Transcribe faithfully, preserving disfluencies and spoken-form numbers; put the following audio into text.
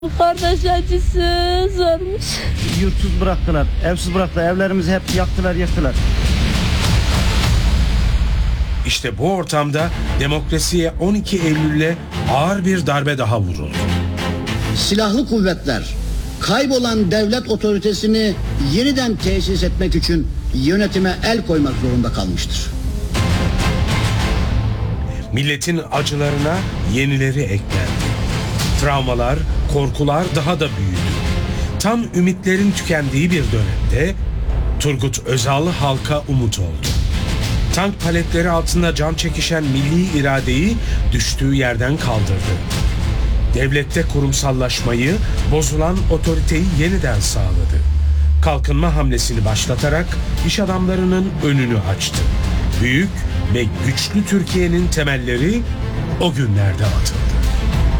Bu kardeş acısı zormuş. Yurtsuz bıraktılar, evsiz bıraktılar, evlerimizi hep yaktılar, yıktılar. İşte bu ortamda demokrasiye on iki Eylül'le ağır bir darbe daha vuruldu. Silahlı kuvvetler kaybolan devlet otoritesini yeniden tesis etmek için yönetime el koymak zorunda kalmıştır. Milletin acılarına yenileri eklendi. Travmalar, korkular daha da büyüdü. Tam ümitlerin tükendiği bir dönemde Turgut Özal halka umut oldu. Tank paletleri altında can çekişen milli iradeyi düştüğü yerden kaldırdı. Devlette kurumsallaşmayı, bozulan otoriteyi yeniden sağladı. Kalkınma hamlesini başlatarak iş adamlarının önünü açtı. Büyük ve güçlü Türkiye'nin temelleri o günlerde atıldı.